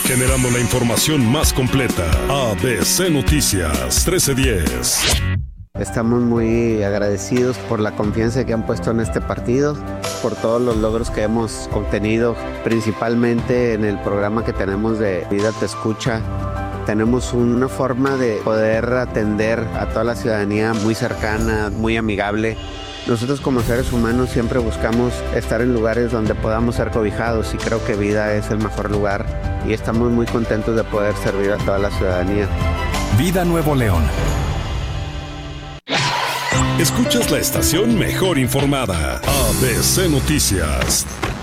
generando la información más completa. ABC Noticias 1310. Estamos muy agradecidos por la confianza que han puesto en este partido, por todos los logros que hemos obtenido, principalmente en el programa que tenemos de Vida Te Escucha. Tenemos una forma de poder atender a toda la ciudadanía muy cercana, muy amigable. Nosotros como seres humanos siempre buscamos estar en lugares donde podamos ser cobijados y creo que Vida es el mejor lugar y estamos muy contentos de poder servir a toda la ciudadanía. Vida Nuevo León. Escuchas la estación mejor informada, ABC Noticias.